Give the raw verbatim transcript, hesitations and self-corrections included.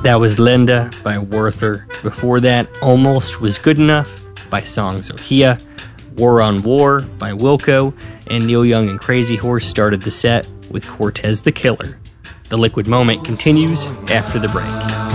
That was Linda by Werther. Before that, Almost Was Good Enough by Songs Ohia. War on War by Wilco. And Neil Young and Crazy Horse started the set with Cortez the Killer. The Liquid Moment continues after the break.